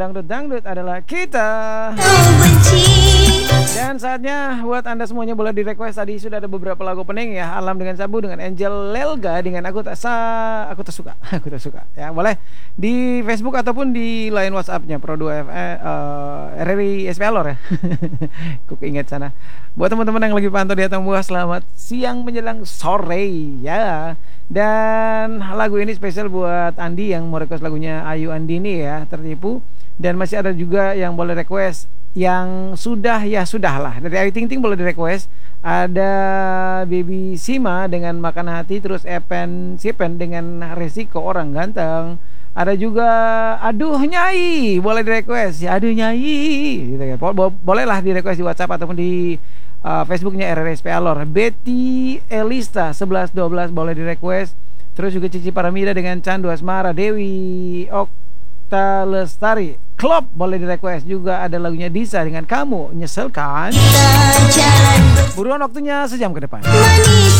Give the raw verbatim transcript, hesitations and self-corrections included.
dangdut-dangdut adalah kita. Dan saatnya buat Anda semuanya boleh di request. Tadi sudah ada beberapa lagu pening ya. Alam dengan Sabu, dengan Angel Lelga, dengan Aku Tak Sa Aku Tak Suka. Aku Tak Suka. Ya, boleh di Facebook ataupun di line WhatsApp-nya Pro dua F E uh, R R I S P Alor ya. Kok ingat sana. Buat teman-teman yang lagi pantau di Atang Buah, selamat siang menjelang sore ya. Dan lagu ini spesial buat Andi yang mau request lagunya Ayu Andini ya, Tertipu. Dan masih ada juga yang boleh request yang sudah ya sudah lah. Dari Ayu Ting Ting boleh di request. Ada Baby Sima dengan Makan Hati. Terus Epen Sipen dengan Resiko Orang Ganteng. Ada juga Aduh Nyai boleh di request ya, Aduh Nyai gitu kan. Bo- bolehlah di request di WhatsApp ataupun di uh, Facebooknya R R S P Alor. Betty Elista sebelas dua belas boleh di request. Terus juga Cici Paramida dengan Candu Asmara. Dewi Okta Lestari Klop boleh di request. Juga ada lagunya Disa dengan Kamu Nyesel Kan. Buruan waktunya sejam ke depan. Manis